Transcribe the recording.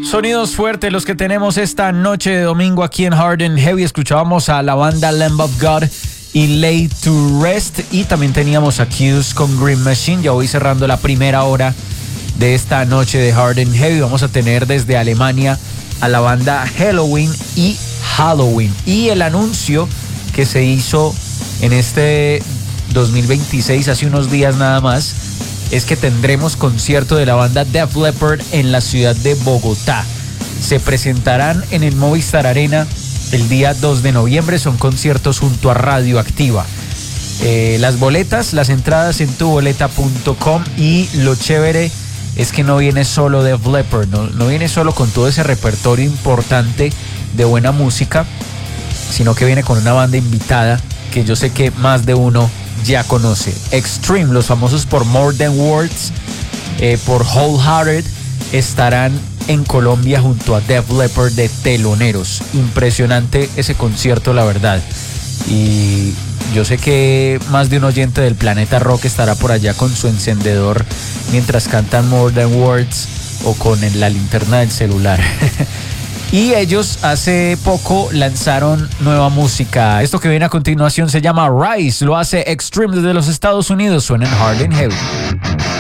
Sonidos fuertes los que tenemos esta noche de domingo aquí en Hard and Heavy. Escuchábamos a la banda Lamb of God y Lay to Rest, y también teníamos a Q's con Green Machine. Ya voy cerrando la primera hora de esta noche de Hard and Heavy. Vamos a tener desde Alemania a la banda Helloween y Halloween. Y el anuncio que se hizo en este 2026, hace unos días nada más, es que tendremos concierto de la banda Def Leppard en la ciudad de Bogotá. Se presentarán en el Movistar Arena el día 2 de noviembre. Son conciertos junto a Radioactiva. Las boletas, las entradas en tuboleta.com. Y lo chévere es que no viene solo Def Leppard, no viene solo con todo ese repertorio importante de buena música, sino que viene con una banda invitada que yo sé que más de uno ya conoce. Extreme, los famosos por More Than Words, por Wholehearted, estarán en Colombia junto a Def Leppard de teloneros. Impresionante ese concierto, la verdad. Y yo sé que más de un oyente del Planeta Rock estará por allá con su encendedor mientras cantan More Than Words o con la linterna del celular. Y ellos hace poco lanzaron nueva música. Esto que viene a continuación se llama Rise. Lo hace Extreme desde los Estados Unidos. Suena en Hard and Heavy.